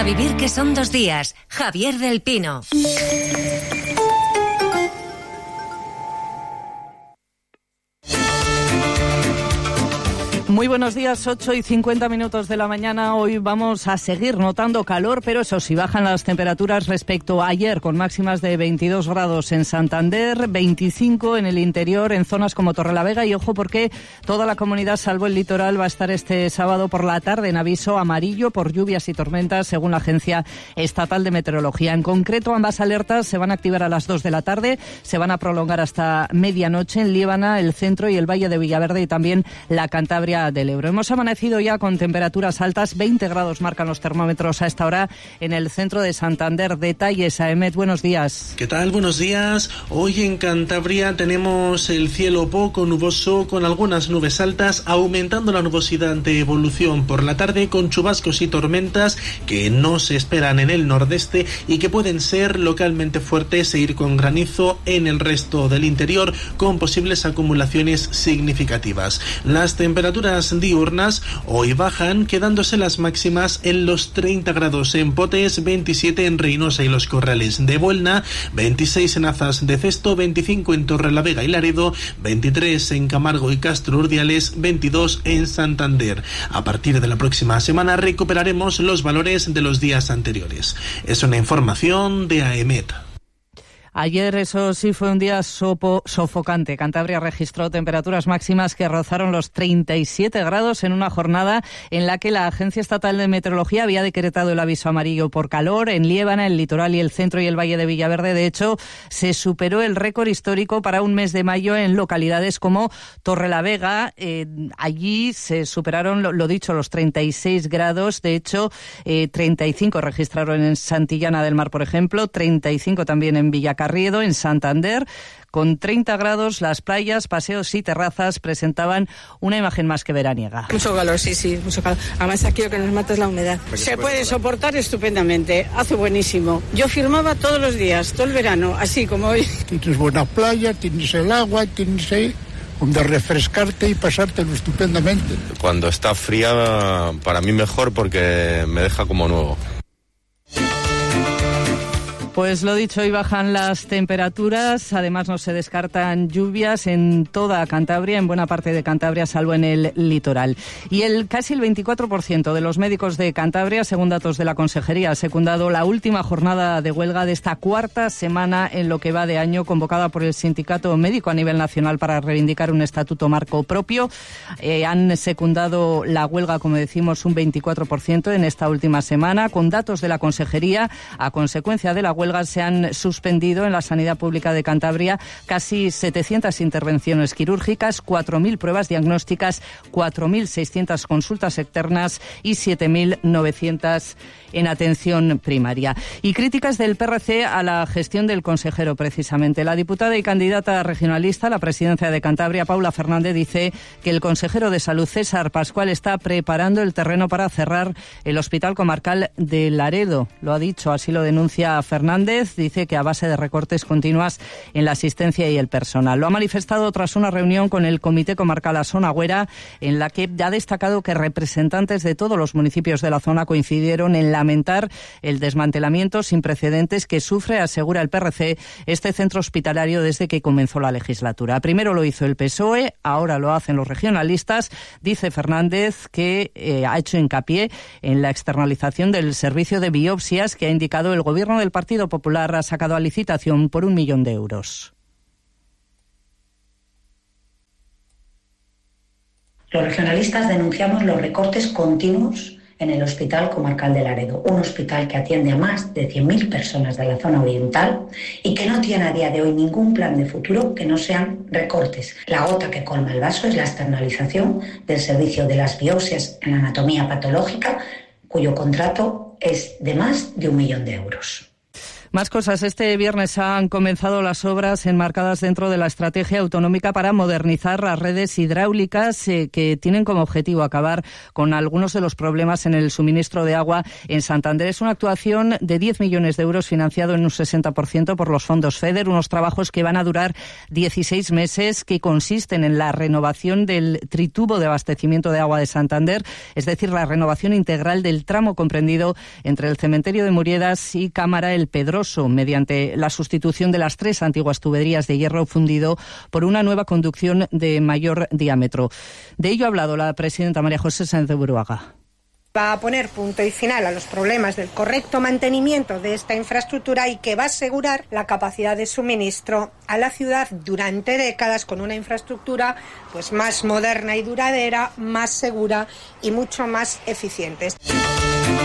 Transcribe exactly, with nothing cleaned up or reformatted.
A vivir que son dos días. Javier del Pino. Muy buenos días, ocho y cincuenta minutos de la mañana. Hoy vamos a seguir notando calor, pero eso sí, bajan las temperaturas respecto a ayer, con máximas de veintidós grados en Santander, veinticinco en el interior, en zonas como Torrelavega. Y ojo, porque toda la comunidad, salvo el litoral, va a estar este sábado por la tarde en aviso amarillo por lluvias y tormentas, según la Agencia Estatal de Meteorología. En concreto, ambas alertas se van a activar a las dos de la tarde, se van a prolongar hasta medianoche en Líbana, el centro y el Valle de Villaverde, y también la Cantabria del Ebro. Hemos amanecido ya con temperaturas altas, veinte grados marcan los termómetros a esta hora en el centro de Santander. Detalles, Aemet, buenos días. ¿Qué tal? Buenos días. Hoy en Cantabria tenemos el cielo poco nuboso con algunas nubes altas, aumentando la nubosidad de evolución por la tarde con chubascos y tormentas que no se esperan en el nordeste y que pueden ser localmente fuertes e ir con granizo en el resto del interior con posibles acumulaciones significativas. Las temperaturas diurnas hoy bajan, quedándose las máximas en los treinta grados en Potes, veintisiete en Reynosa y los Corrales de Buelna, veintiséis en Azas de Cesto, veinticinco en Torrelavega y Laredo, veintitrés en Camargo y Castro Urdiales, veintidós en Santander. A partir de la próxima semana recuperaremos los valores de los días anteriores. Es una información de Aemet. Ayer, eso sí, fue un día sopo, sofocante. Cantabria registró temperaturas máximas que rozaron los treinta y siete grados en una jornada en la que la Agencia Estatal de Meteorología había decretado el aviso amarillo por calor en Líbana, el litoral y el centro y el Valle de Villaverde. De hecho, se superó el récord histórico para un mes de mayo en localidades como Torrelavega. Eh, allí se superaron, lo, lo dicho, los treinta y seis grados. De hecho, eh, treinta y cinco registraron en Santillana del Mar, por ejemplo, treinta y cinco también en Villacarriedo, en Santander. Con treinta grados, las playas, paseos y terrazas presentaban una imagen más que veraniega. Mucho calor, sí, sí, mucho calor. Además, aquí lo que nos mata es la humedad. Se puede soportar estupendamente, hace buenísimo. Yo firmaba todos los días, todo el verano, así como hoy. Tienes buena playa, tienes el agua, tienes ahí donde refrescarte y pasártelo estupendamente. Cuando está fría, para mí mejor porque me deja como nuevo. Pues lo dicho, hoy bajan las temperaturas, además no se descartan lluvias en toda Cantabria, en buena parte de Cantabria, salvo en el litoral. Y el casi el veinticuatro por ciento de los médicos de Cantabria, según datos de la Consejería, ha secundado la última jornada de huelga de esta cuarta semana en lo que va de año, convocada por el Sindicato Médico a nivel nacional para reivindicar un estatuto marco propio. Eh, han secundado la huelga, como decimos, un veinticuatro por ciento en esta última semana. Con datos de la Consejería, a consecuencia de la huelga, se han suspendido en la sanidad pública de Cantabria casi setecientas intervenciones quirúrgicas, cuatro mil pruebas diagnósticas, cuatro mil seiscientas consultas externas y siete mil novecientas en atención primaria. Y críticas del P R C a la gestión del consejero, precisamente. La diputada y candidata regionalista a la presidencia de Cantabria, Paula Fernández, dice que el consejero de Salud, César Pascual, está preparando el terreno para cerrar el Hospital Comarcal de Laredo. Lo ha dicho, así lo denuncia Fernández. Dice que a base de recortes continuas en la asistencia y el personal. Lo ha manifestado tras una reunión con el Comité Comarcal Asón-Agüera, en la que ha destacado que representantes de todos los municipios de la zona coincidieron en lamentar el desmantelamiento sin precedentes que sufre, asegura el P R C, este centro hospitalario desde que comenzó la legislatura. Primero lo hizo el P S O E, ahora lo hacen los regionalistas. Dice Fernández que eh, ha hecho hincapié en la externalización del servicio de biopsias que ha indicado el Gobierno del Partido Popular ha sacado a licitación por un millón de euros. Los regionalistas denunciamos los recortes continuos en el Hospital Comarcal de Laredo, un hospital que atiende a más de cien mil personas de la zona oriental y que no tiene a día de hoy ningún plan de futuro que no sean recortes. La gota que colma el vaso es la externalización del servicio de las biopsias en anatomía patológica, cuyo contrato es de más de un millón de euros. Más cosas. Este viernes han comenzado las obras enmarcadas dentro de la estrategia autonómica para modernizar las redes hidráulicas eh, que tienen como objetivo acabar con algunos de los problemas en el suministro de agua en Santander. Es una actuación de diez millones de euros financiado en un sesenta por ciento por los fondos FEDER, unos trabajos que van a durar dieciséis meses, que consisten en la renovación del tritubo de abastecimiento de agua de Santander, es decir, la renovación integral del tramo comprendido entre el cementerio de Muriedas y Cámara El Pedroso, mediante la sustitución de las tres antiguas tuberías de hierro fundido por una nueva conducción de mayor diámetro. De ello ha hablado la presidenta María José Sáenz de Buruaga. Va a poner punto y final a los problemas del correcto mantenimiento de esta infraestructura y que va a asegurar la capacidad de suministro a la ciudad durante décadas con una infraestructura pues más moderna y duradera, más segura y mucho más eficiente.